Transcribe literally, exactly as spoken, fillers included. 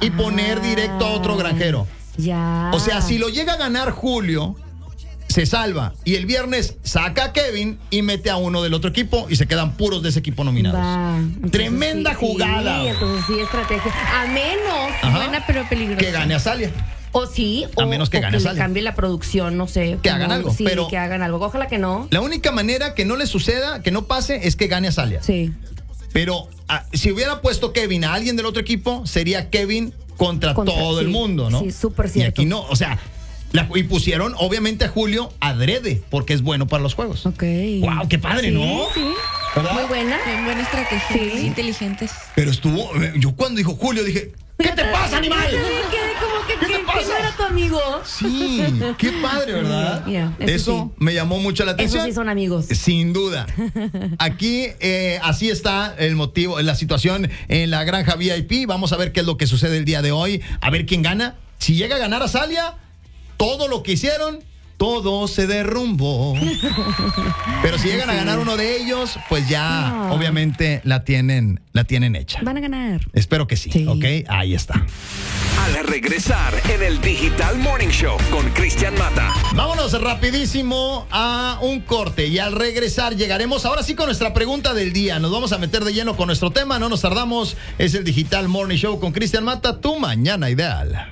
y poner directo a otro granjero. Ya. O sea, si lo llega a ganar Julio, se salva. Y el viernes saca a Kevin y mete a uno del otro equipo y se quedan puros de ese equipo nominados. Va. Entonces, Tremenda sí, jugada. Sí, entonces sí, estrategia. A menos Ajá. Buena pero peligrosa. Que gane a Salia. O sí, A o, menos que o gane que le Salia. cambie la producción, no sé. Que como- hagan algo, Sí, pero- que hagan algo. Ojalá que no. La única manera que no le suceda, que no pase, es que gane a Salia. Sí. Pero ah, si hubiera puesto Kevin a alguien del otro equipo, sería Kevin contra, Contra- todo el sí, mundo, ¿no? sí, súper Y cierto. aquí no, o sea, la- y pusieron obviamente a Julio adrede, porque es bueno para los juegos. Ok. Wow, qué padre, Sí, ¿no? Sí. ¿Verdad? Muy buena. Bien buena estrategia. Sí. Muy inteligentes. Pero estuvo, yo cuando dijo Julio dije, ¿qué te pasa, animal? Yo también quedé como que, ¿Qué te que- que pasa? no era tu amigo. Sí, qué padre, ¿verdad? Yeah, eso eso sí. me llamó mucho la atención. Esos sí son amigos. Sin duda. Aquí eh, así está el motivo, la situación en la granja V I P. Vamos a ver qué es lo que sucede el día de hoy. A ver quién gana. Si llega a ganar a Salia, todo lo que hicieron, todo se derrumbó. Pero si llegan a ganar uno de ellos, pues ya No. obviamente la tienen, la tienen hecha. Van a ganar. Espero que sí, Sí. ¿ok? Ahí está. Al regresar en el Digital Morning Show con Cristian Mata. Vámonos rapidísimo a un corte y al regresar llegaremos ahora sí con nuestra pregunta del día. Nos vamos a meter de lleno con nuestro tema, no nos tardamos. Es el Digital Morning Show con Cristian Mata, tu mañana ideal.